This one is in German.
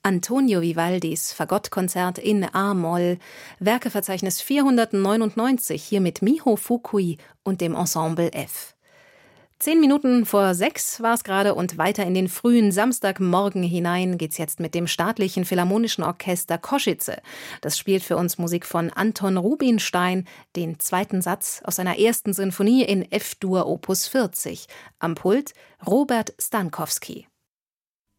Antonio Vivaldis Fagottkonzert in A-Moll, Werkeverzeichnis 499, hier mit Miho Fukui und dem Ensemble F. 10 Minuten vor 6 war es gerade und weiter in den frühen Samstagmorgen hinein geht's jetzt mit dem Staatlichen Philharmonischen Orchester Košice. Das spielt für uns Musik von Anton Rubinstein, den zweiten Satz aus seiner ersten Sinfonie in F-Dur Opus 40. Am Pult Robert Stankowski.